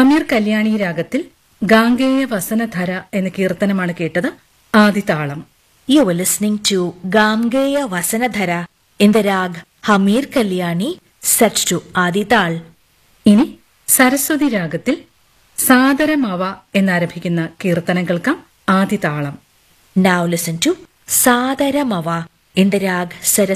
ഹമീർ കല്യാണി രാഗത്തിൽ ഗാംഗേയ വസനധര എന്ന കീർത്തനമാണ് കേട്ടത്. ആദിതാളം. You were listening to Gamgeya Vasanadhara in the rag Hamir Kalyani set to Adital. ഇനി സരസ്വതി രാഗത്തിൽ സാദരമവ എന്നാരംഭിക്കുന്ന കീർത്തനം കേൾക്കാം. ആദിതാളം. Now listen to Sadaramava in the rag Saraswati.